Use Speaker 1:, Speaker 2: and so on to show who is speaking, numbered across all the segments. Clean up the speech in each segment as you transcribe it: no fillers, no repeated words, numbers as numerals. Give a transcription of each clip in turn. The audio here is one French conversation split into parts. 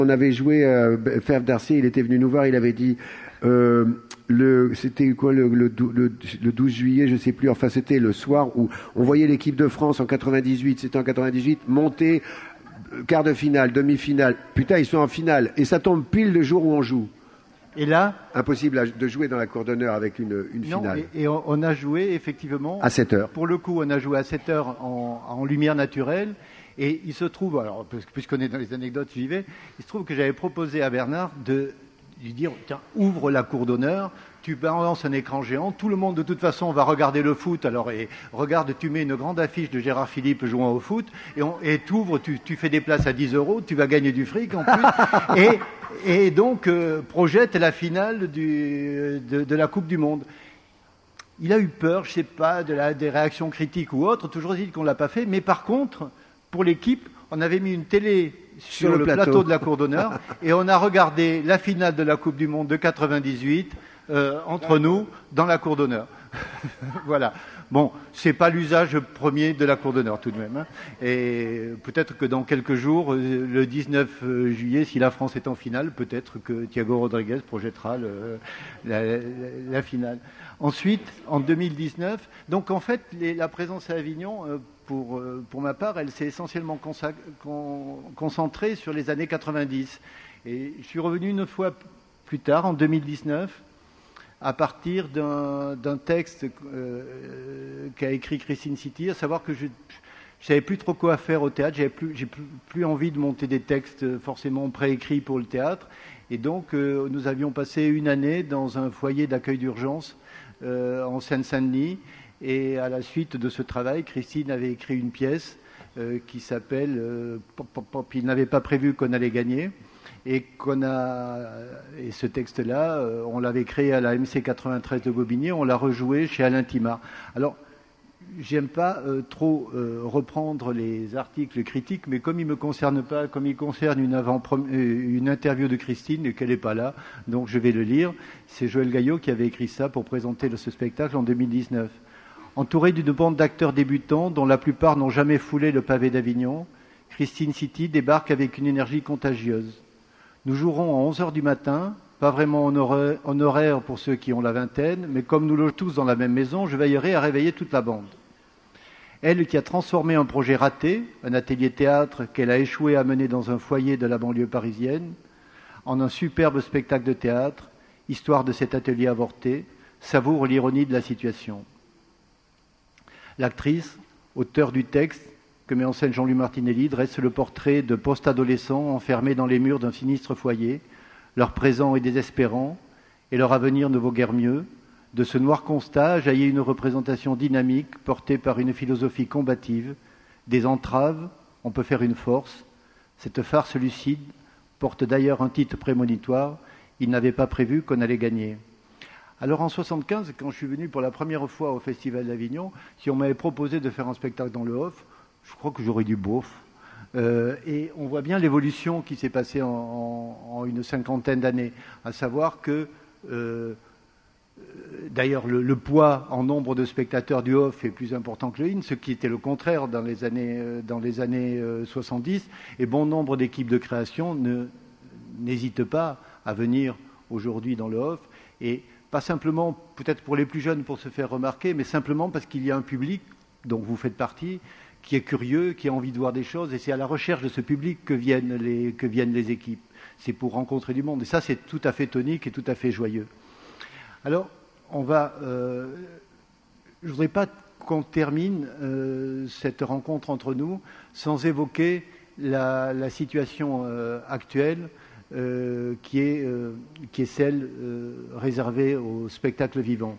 Speaker 1: On avait joué Ferve Darcy, il était venu nous voir, il avait dit c'était quoi le 12 juillet, je sais plus, enfin c'était le soir où on voyait l'équipe de France en 98, c'était en 98, monter quart de finale, demi-finale. Putain, ils sont en finale et ça tombe pile le jour où on joue.
Speaker 2: Et là,
Speaker 1: impossible de jouer dans la cour d'honneur avec une finale.
Speaker 2: Et on a joué effectivement
Speaker 1: à 7h.
Speaker 2: Pour le coup, on a joué à 7h en lumière naturelle. Et il se trouve, alors puisqu'on est dans les anecdotes, j'y vais, il se trouve que j'avais proposé à Bernard de lui dire, tiens, ouvre la cour d'honneur, tu balances un écran géant, tout le monde de toute façon va regarder le foot, alors et regarde, tu mets une grande affiche de Gérard Philippe jouant au foot, et t'ouvres, tu fais des places à 10 €, tu vas gagner du fric en plus, et donc projette la finale de la Coupe du Monde. Il a eu peur, je sais pas, des réactions critiques ou autres, toujours dit qu'on l'a pas fait, mais par contre, pour l'équipe, on avait mis une télé sur le plateau de la cour d'honneur et on a regardé la finale de la Coupe du Monde de 98 entre nous dans la cour d'honneur. Voilà. Bon, c'est pas l'usage premier de la cour d'honneur tout de même. Hein. Et peut-être que dans quelques jours, le 19 juillet, si la France est en finale, peut-être que Thiago Rodriguez projettera la finale. Ensuite, en 2019, donc en fait, la présence à Avignon, pour ma part, elle s'est essentiellement concentrée sur les années 90. Et je suis revenu une fois plus tard, en 2019, à partir d'un texte qu'a écrit Christine City, à savoir que je savais plus trop quoi faire au théâtre, j'ai plus envie de monter des textes forcément préécrits pour le théâtre, et donc nous avions passé une année dans un foyer d'accueil d'urgence en Seine-Saint-Denis, et à la suite de ce travail, Christine avait écrit une pièce qui s'appelle il n'avait pas prévu qu'on allait gagner. Et ce texte-là, on l'avait créé à la MC 93 de Bobigny, on l'a rejoué chez Alain Timard. Alors, j'aime pas trop reprendre les articles critiques, mais comme il me concerne pas, comme il concerne une interview de Christine et qu'elle n'est pas là, donc je vais le lire. C'est Joël Gaillot qui avait écrit ça pour présenter ce spectacle en 2019. Entourée d'une bande d'acteurs débutants dont la plupart n'ont jamais foulé le pavé d'Avignon, Christine City débarque avec une énergie contagieuse. Nous jouerons à 11h du matin, pas vraiment en horaire pour ceux qui ont la vingtaine, mais comme nous logeons tous dans la même maison, je veillerai à réveiller toute la bande. Elle qui a transformé un projet raté, un atelier théâtre qu'elle a échoué à mener dans un foyer de la banlieue parisienne, en un superbe spectacle de théâtre, histoire de cet atelier avorté, savoure l'ironie de la situation. L'actrice, auteure du texte, que met en scène Jean-Louis Martinelli, dresse le portrait de post-adolescents enfermés dans les murs d'un sinistre foyer. Leur présent est désespérant et leur avenir ne vaut guère mieux. De ce noir constat jaillit une représentation dynamique portée par une philosophie combative. Des entraves, on peut faire une force. Cette farce lucide porte d'ailleurs un titre prémonitoire. Il n'avait pas prévu qu'on allait gagner. Alors en 1975, quand je suis venu pour la première fois au Festival d'Avignon, si on m'avait proposé de faire un spectacle dans le off, je crois que j'aurais du bof. Et on voit bien l'évolution qui s'est passée en une cinquantaine d'années, à savoir que, d'ailleurs, le poids en nombre de spectateurs du off est plus important que le in, ce qui était le contraire dans les années 70, et bon nombre d'équipes de création n'hésitent pas à venir aujourd'hui dans le off, et pas simplement, peut-être pour les plus jeunes, pour se faire remarquer, mais simplement parce qu'il y a un public, dont vous faites partie, qui est curieux, qui a envie de voir des choses, et c'est à la recherche de ce public que viennent les équipes. C'est pour rencontrer du monde, et ça c'est tout à fait tonique et tout à fait joyeux. Alors, je ne voudrais pas qu'on termine cette rencontre entre nous sans évoquer la situation actuelle qui est celle réservée au spectacle vivant.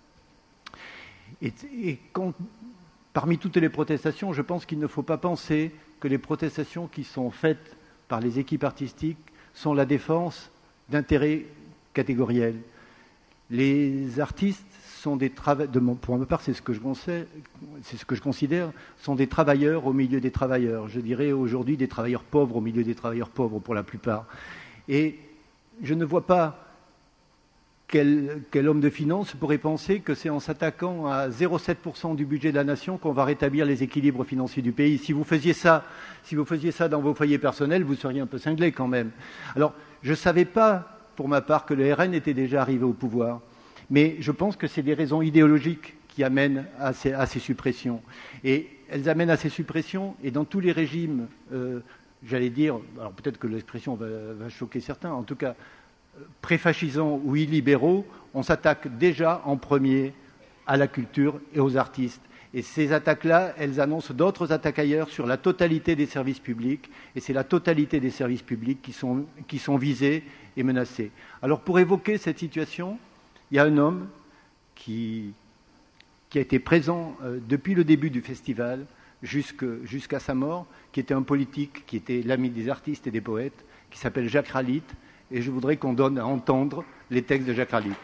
Speaker 2: Et parmi toutes les protestations, je pense qu'il ne faut pas penser que les protestations qui sont faites par les équipes artistiques sont la défense d'intérêts catégoriels. Les artistes sont pour ma part, c'est ce que je considère, sont des travailleurs au milieu des travailleurs. Je dirais aujourd'hui des travailleurs pauvres au milieu des travailleurs pauvres pour la plupart. Et je ne vois pas quel homme de finance pourrait penser que c'est en s'attaquant à 0,7% du budget de la nation qu'on va rétablir les équilibres financiers du pays? Si vous faisiez ça dans vos foyers personnels, vous seriez un peu cinglés quand même. Alors, je ne savais pas, pour ma part, que le RN était déjà arrivé au pouvoir. Mais je pense que c'est des raisons idéologiques qui amènent à ces suppressions. Et elles amènent à ces suppressions, et dans tous les régimes, j'allais dire, alors peut-être que l'expression va choquer certains, en tout cas, préfascisants ou illibéraux, on s'attaque déjà en premier à la culture et aux artistes. Et ces attaques-là, elles annoncent d'autres attaques ailleurs sur la totalité des services publics, et c'est la totalité des services publics qui sont visés et menacés. Alors pour évoquer cette situation, il y a un homme qui a été présent depuis le début du festival jusqu'à sa mort, qui était un politique, qui était l'ami des artistes et des poètes, qui s'appelle Jacques Ralite, et je voudrais qu'on donne à entendre les textes de Jacques Ralite.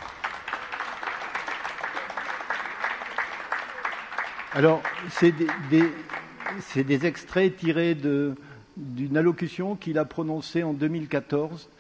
Speaker 2: Alors, c'est des extraits tirés d'une allocution qu'il a prononcée en 2014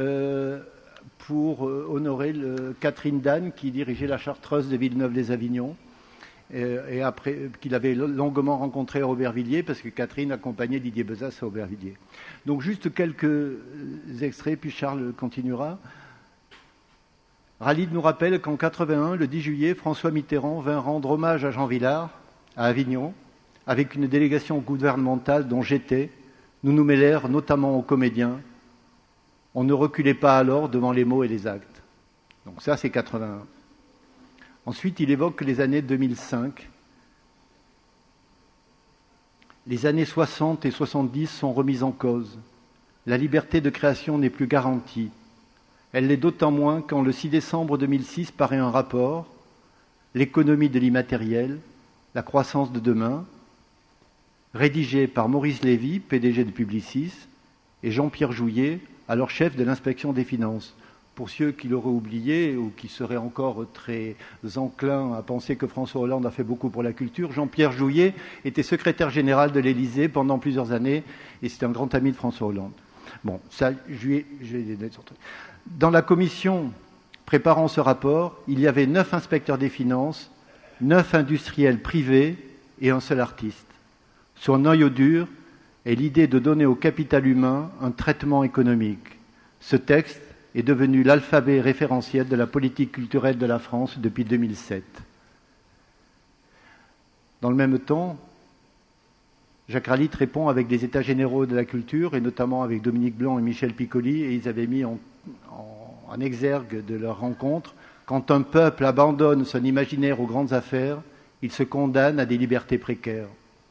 Speaker 2: pour honorer Catherine Danne, qui dirigeait la Chartreuse de Villeneuve-les-Avignon, et après qu'il avait longuement rencontré à Aubervilliers, parce que Catherine accompagnait Didier Bezas à Aubervilliers. Donc juste quelques extraits, puis Charles continuera. Ralite nous rappelle qu'en 81, le 10 juillet, François Mitterrand vint rendre hommage à Jean Vilar, à Avignon, avec une délégation gouvernementale dont j'étais. Nous nous mêlèrent notamment aux comédiens. On ne reculait pas alors devant les mots et les actes. Donc ça, c'est 81. Ensuite, il évoque les années 2005. Les années 60 et 70 sont remises en cause. La liberté de création n'est plus garantie. Elle l'est d'autant moins quand le 6 décembre 2006 paraît un rapport, L'économie de l'immatériel, la croissance de demain, rédigé par Maurice Lévy, PDG de Publicis, et Jean-Pierre Jouyet, alors chef de l'inspection des finances. Pour ceux qui l'auraient oublié ou qui seraient encore très enclins à penser que François Hollande a fait beaucoup pour la culture, Jean-Pierre Jouyet était secrétaire général de l'Élysée pendant plusieurs années et c'était un grand ami de François Hollande. Bon, ça, dans la commission préparant ce rapport, il y avait 9 inspecteurs des finances, 9 industriels privés et un seul artiste. Son noyau dur est l'idée de donner au capital humain un traitement économique. Ce texte est devenu l'alphabet référentiel de la politique culturelle de la France depuis 2007. Dans le même temps, Jacques Ralite répond avec des états généraux de la culture, et notamment avec Dominique Blanc et Michel Piccoli, et ils avaient mis en exergue de leur rencontre: quand un peuple abandonne son imaginaire aux grandes affaires, il se condamne à des libertés précaires.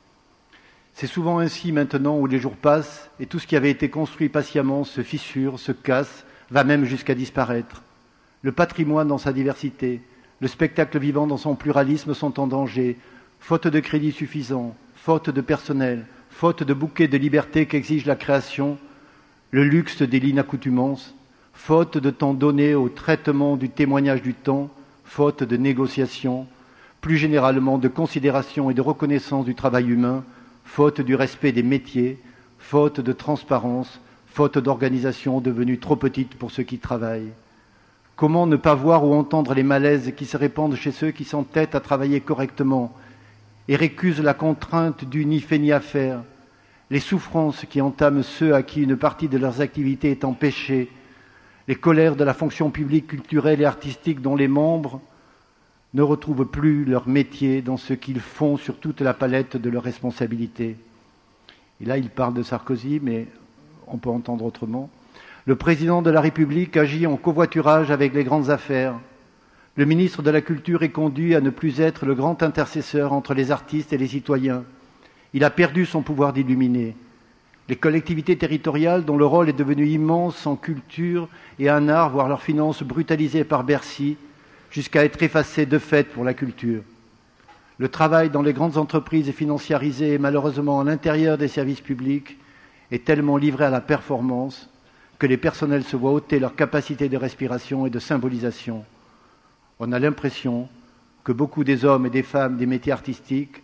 Speaker 2: C'est souvent ainsi maintenant où les jours passent, et tout ce qui avait été construit patiemment se fissure, se casse, va même jusqu'à disparaître. Le patrimoine dans sa diversité, le spectacle vivant dans son pluralisme sont en danger, faute de crédits suffisants, faute de personnel, faute de bouquet de liberté qu'exige la création, le luxe de l'inaccoutumance, faute de temps donné au traitement du témoignage du temps, faute de négociation, plus généralement de considération et de reconnaissance du travail humain, faute du respect des métiers, faute de transparence, faute d'organisation devenue trop petite pour ceux qui travaillent. Comment ne pas voir ou entendre les malaises qui se répandent chez ceux qui s'entêtent à travailler correctement et récusent la contrainte du ni fait ni à faire, les souffrances qui entament ceux à qui une partie de leurs activités est empêchée, les colères de la fonction publique culturelle et artistique dont les membres ne retrouvent plus leur métier dans ce qu'ils font sur toute la palette de leurs responsabilités. Et là, il parle de Sarkozy, mais on peut entendre autrement. Le président de la République agit en covoiturage avec les grandes affaires. Le ministre de la Culture est conduit à ne plus être le grand intercesseur entre les artistes et les citoyens. Il a perdu son pouvoir d'illuminer. Les collectivités territoriales, dont le rôle est devenu immense en culture et en art, voient leurs finances brutalisées par Bercy, jusqu'à être effacées de fait pour la culture. Le travail dans les grandes entreprises est financiarisé et malheureusement à l'intérieur des services publics est tellement livré à la performance que les personnels se voient ôter leur capacité de respiration et de symbolisation. On a l'impression que beaucoup des hommes et des femmes des métiers artistiques...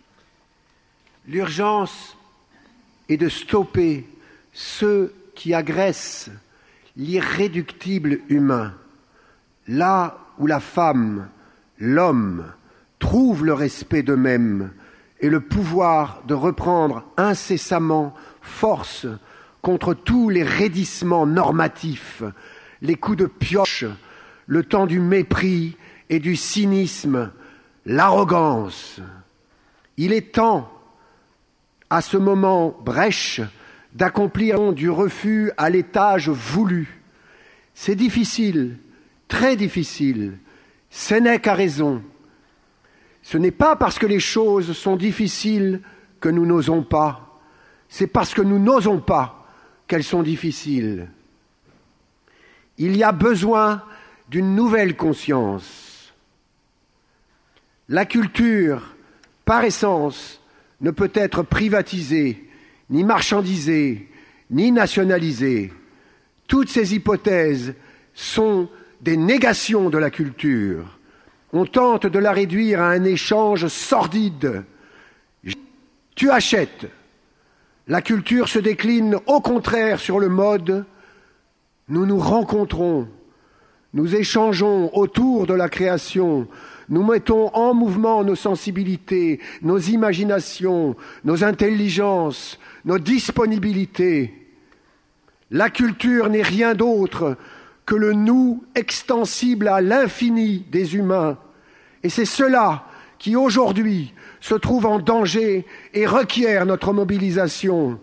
Speaker 1: L'urgence est de stopper ceux qui agressent l'irréductible humain, là où la femme, l'homme, trouvent le respect d'eux-mêmes et le pouvoir de reprendre incessamment force contre tous les raidissements normatifs, les coups de pioche, le temps du mépris et du cynisme, l'arrogance. Il est temps, à ce moment brèche, d'accomplir du refus à l'étage voulu. C'est difficile, très difficile. Sénèque a raison. Ce n'est pas parce que les choses sont difficiles que nous n'osons pas. C'est parce que nous n'osons pas qu'elles sont difficiles. Il y a besoin d'une nouvelle conscience. La culture, par essence, ne peut être privatisée, ni marchandisée, ni nationalisée. Toutes ces hypothèses sont des négations de la culture. On tente de la réduire à un échange sordide. Tu achètes. La culture se décline au contraire sur le mode. Nous nous rencontrons, nous échangeons autour de la création, nous mettons en mouvement nos sensibilités, nos imaginations, nos intelligences, nos disponibilités. La culture n'est rien d'autre que le nous extensible à l'infini des humains. Et c'est cela qui, aujourd'hui, se trouve en danger et requiert notre mobilisation.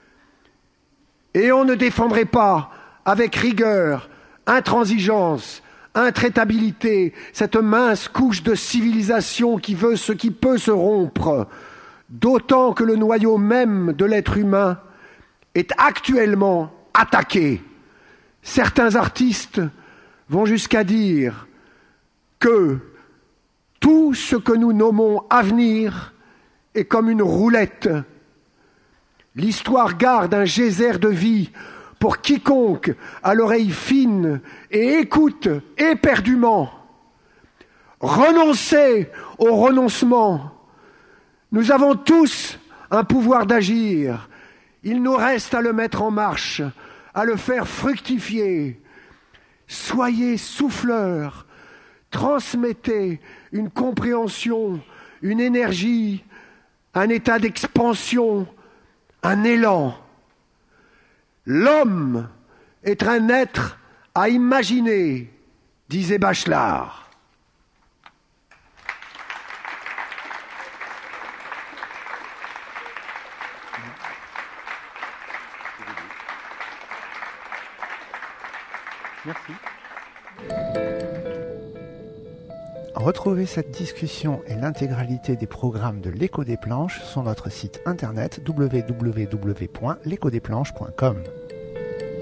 Speaker 1: Et on ne défendrait pas, avec rigueur, intransigeance, intraitabilité, cette mince couche de civilisation qui veut ce qui peut se rompre, d'autant que le noyau même de l'être humain est actuellement attaqué. Certains artistes vont jusqu'à dire que tout ce que nous nommons avenir est comme une roulette. L'histoire garde un geyser de vie pour quiconque a l'oreille fine et écoute éperdument. Renoncez au renoncement. Nous avons tous un pouvoir d'agir. Il nous reste à le mettre en marche, à le faire fructifier. Soyez souffleurs, transmettez une compréhension, une énergie, un état d'expansion, un élan. L'homme est un être à imaginer, disait Bachelard.
Speaker 2: Merci.
Speaker 3: Retrouvez cette discussion et l'intégralité des programmes de l'Écho des Planches sur notre site internet www.lecodesplanches.com.